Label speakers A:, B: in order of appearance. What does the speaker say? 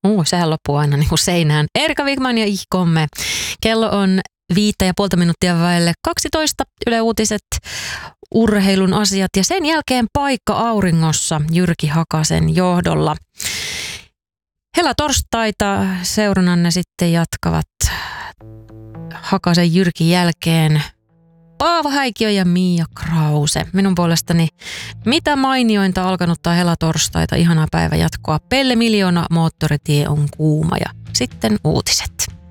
A: Sehän loppuu aina niin kuin seinään. Erika Wigman ja Ihkomme. Kello on 5,5 minuuttia vaille 12. Yle Uutiset, urheilun asiat ja sen jälkeen paikka auringossa Jyrki Hakasen johdolla. Helatorstaita seurannanne sitten jatkavat Hakasen Jyrkin jälkeen Paavo Häikiö ja Mia Krause. Minun puolestani mitä mainiointa alkanuttaa helatorstaita. Ihanaa päivänjatkoa. Pelle Miljoona, moottoritie on kuuma ja sitten uutiset.